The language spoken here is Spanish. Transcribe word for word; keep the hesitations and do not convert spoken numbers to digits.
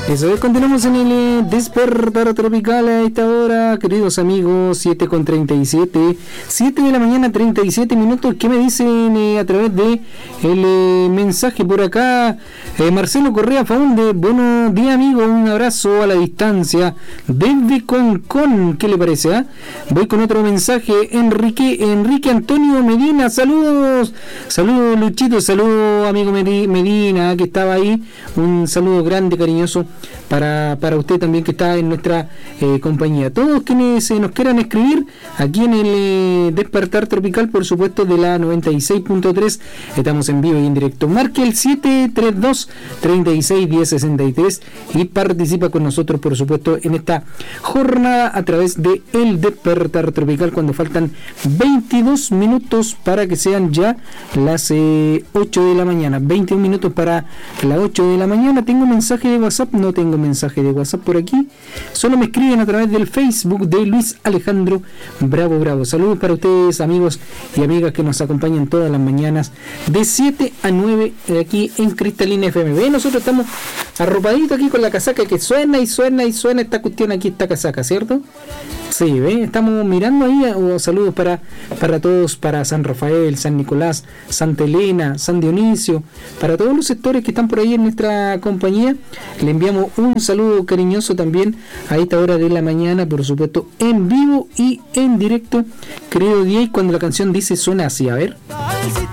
Eso es, continuamos en el eh, Despertar Tropical a esta hora, queridos amigos, siete con treinta y siete, siete de la mañana, treinta y siete minutos. ¿Qué me dicen eh, a través de el eh, mensaje por acá? Eh, Marcelo Correa Faunde, buenos días amigo, un abrazo a la distancia desde Concón, ¿qué le parece? Ah? Voy con otro mensaje, Enrique, Enrique Antonio Medina, saludos, saludos Luchito, saludos amigo Medina, que estaba ahí, un saludo grande, cariñoso para, para usted también que está en nuestra eh, compañía. Todos quienes eh, nos quieran escribir aquí en el eh, Despertar Tropical, por supuesto, de la noventa y seis punto tres, estamos en vivo y en directo. Marque el siete tres dos, treinta y seis, diez sesenta y tres y participa con nosotros, por supuesto, en esta jornada a través de el Despertar Tropical, cuando faltan veintidós minutos para que sean ya las eh, ocho de la mañana. veintiún minutos para las ocho de la mañana. Tengo un mensaje de WhatsApp, no tengo mensaje de WhatsApp por aquí, solo me escriben a través del Facebook de Luis Alejandro Bravo Bravo. Saludos para ustedes, amigos y amigas que nos acompañan todas las mañanas de siete a nueve aquí en Cristalina F M. ¿Ve? Nosotros estamos arropaditos aquí con la casaca que suena y suena y suena esta cuestión aquí, esta casaca, ¿cierto? Sí, ¿ve? Estamos mirando ahí. Oh, saludos para, para todos, para San Rafael, San Nicolás, Santa Elena, San Dionisio, para todos los sectores que están por ahí en nuestra compañía. Le enviamos un saludo cariñoso también a esta hora de la mañana, por supuesto, en vivo y en directo. Querido D J, cuando la canción dice suena así, a ver.